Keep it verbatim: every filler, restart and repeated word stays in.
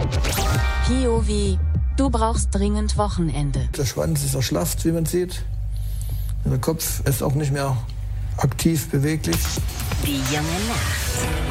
P O V, du brauchst dringend Wochenende. Der Schwanz ist erschlafft, wie man sieht. Der Kopf ist auch nicht mehr aktiv beweglich. Die junge Nacht.